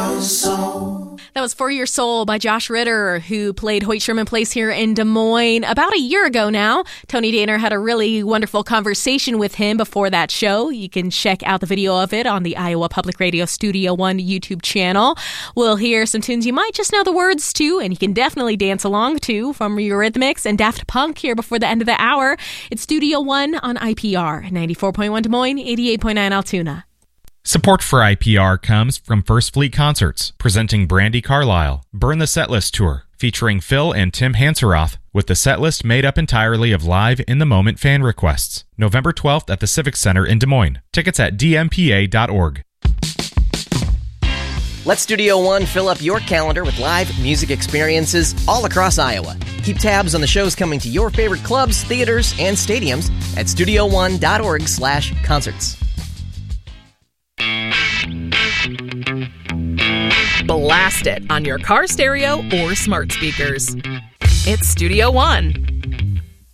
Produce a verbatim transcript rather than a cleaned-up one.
Your Soul. That was For Your Soul by Josh Ritter, who played Hoyt Sherman Place here in Des Moines about a year ago now. Tony Danner had a really wonderful conversation with him before that show. You can check out the video of it on the Iowa Public Radio Studio One YouTube channel. We'll hear some tunes you might just know the words to, and you can definitely dance along to, from Eurythmics and Daft Punk here before the end of the hour. It's Studio One on I P R, ninety-four point one Des Moines, eighty-eight point nine Altoona. Support for I P R comes from First Fleet Concerts, presenting Brandi Carlile, Burn the Setlist Tour, featuring Phil and Tim Hanseroth, with the setlist made up entirely of live in-the-moment fan requests. November twelfth at the Civic Center in Des Moines. Tickets at d m p a dot org. Let Studio One fill up your calendar with live music experiences all across Iowa. Keep tabs on the shows coming to your favorite clubs, theaters, and stadiums at studio one dot org slash concerts. Blast it on your car stereo or smart speakers. It's Studio One.